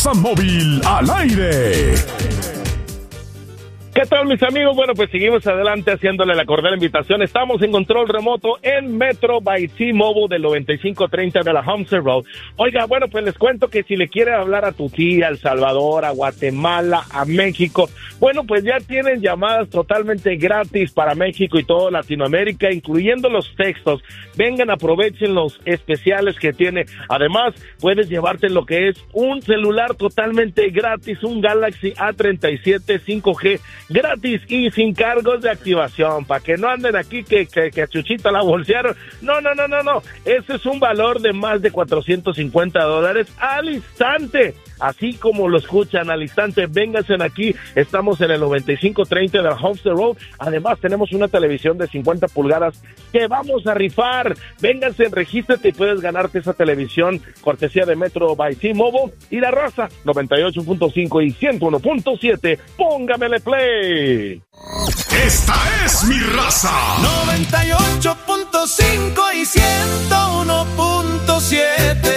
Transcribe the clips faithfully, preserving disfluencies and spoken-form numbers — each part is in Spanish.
Móvil al aire. ¿Qué tal, mis amigos? Bueno, pues seguimos adelante haciéndole la cordial invitación. Estamos en control remoto en Metro by T-Mobile del noventa y cinco treinta de la Homestead Road. Oiga, bueno, pues les cuento que si le quiere hablar a tu tía, a El Salvador, a Guatemala, a México, bueno, pues ya tienen llamadas totalmente gratis para México y toda Latinoamérica, incluyendo los textos. Vengan, aprovechen los especiales que tiene. Además, puedes llevarte lo que es un celular totalmente gratis, un Galaxy A treinta y siete cinco G gratis y sin cargos de activación, para que no anden aquí que, que, que a Chuchita la bolsearon. No, no, no, no, no. Ese es un valor de más de cuatrocientos cincuenta dólares al instante. Así como lo escuchan, al instante. Vénganse aquí. Estamos en el noventa y cinco treinta de la Homestead Road. Además, tenemos una televisión de cincuenta pulgadas que vamos a rifar. Vénganse, regístrate y puedes ganarte esa televisión cortesía de Metro by T-Mobile y La Raza noventa y ocho punto cinco y ciento uno punto siete. Póngamele play. Esta es mi raza. noventa y ocho punto cinco y ciento uno punto siete.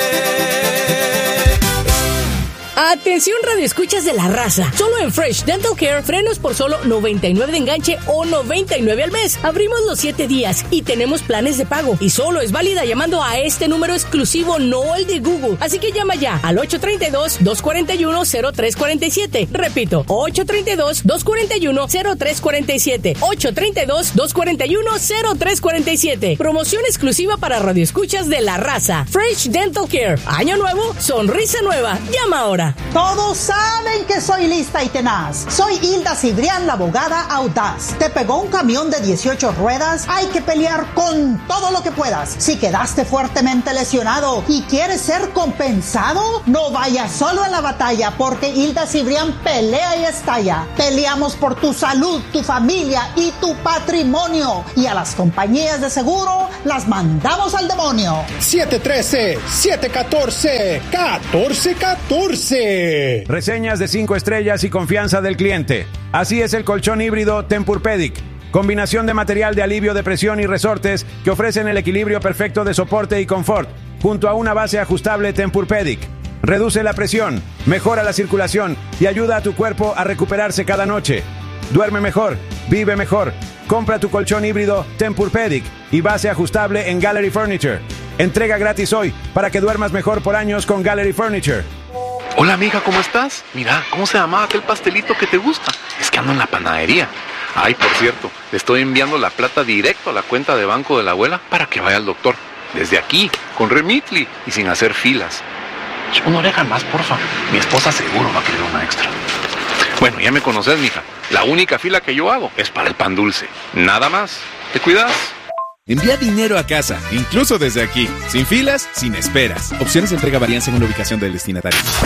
Atención, radioescuchas de La Raza. Solo en Fresh Dental Care, frenos por solo noventa y nueve de enganche o noventa y nueve al mes. Abrimos los siete días y tenemos planes de pago. Y solo es válida llamando a este número exclusivo, no el de Google. Así que llama ya al ocho tres dos, dos cuatro uno, cero tres cuatro siete. Repito, ocho tres dos, dos cuatro uno, cero tres cuatro siete. ocho tres dos, dos cuatro uno, cero tres cuatro siete. Promoción exclusiva para radioescuchas de La Raza. Fresh Dental Care. Año nuevo, sonrisa nueva. Llama ahora. Todos saben que soy lista y tenaz. Soy Hilda Cibrián, la abogada audaz. ¿Te pegó un camión de dieciocho ruedas? Hay que pelear con todo lo que puedas. Si quedaste fuertemente lesionado y quieres ser compensado, no vayas solo en la batalla, porque Hilda Cibrián pelea y estalla. Peleamos por tu salud, tu familia y tu patrimonio. Y a las compañías de seguro las mandamos al demonio. siete uno tres, siete uno cuatro, uno cuatro uno cuatro. Reseñas de cinco estrellas y confianza del cliente. Así es el colchón híbrido Tempur-Pedic. Combinación de material de alivio de presión y resortes que ofrecen el equilibrio perfecto de soporte y confort, junto a una base ajustable Tempur-Pedic. Reduce la presión, mejora la circulación y ayuda a tu cuerpo a recuperarse cada noche. Duerme mejor, vive mejor. Compra tu colchón híbrido Tempur-Pedic y base ajustable en Gallery Furniture. Entrega gratis hoy para que duermas mejor por años con Gallery Furniture. Hola amiga, ¿cómo estás? Mira, ¿cómo se llamaba aquel pastelito que te gusta? Es que ando en la panadería. Ay, por cierto, le estoy enviando la plata directo a la cuenta de banco de la abuela para que vaya al doctor. Desde aquí, con Remitly y sin hacer filas. Una oreja más, porfa. Mi esposa seguro va a querer una extra. Bueno, ya me conoces, mija. La única fila que yo hago es para el pan dulce. Nada más. ¿Te cuidas? Envía dinero a casa, incluso desde aquí. Sin filas, sin esperas. Opciones de entrega varían según la ubicación del destinatario.